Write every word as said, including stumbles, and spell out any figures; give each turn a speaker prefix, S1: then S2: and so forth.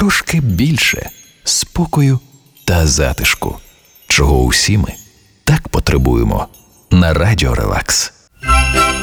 S1: трошки більше спокою та затишку, чого усі ми так потребуємо на Радіо Релакс.